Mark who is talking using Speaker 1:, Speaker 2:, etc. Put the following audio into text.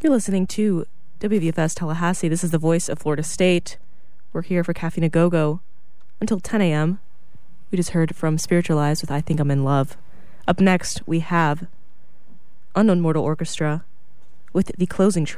Speaker 1: You're listening to WVFS Tallahassee. This is the voice of Florida State. We're here for Caffeine A Go-Go until 10 a.m. We just heard from Spiritualized with I Think I'm in Love. Up next, we have Unknown Mortal Orchestra with the closing track.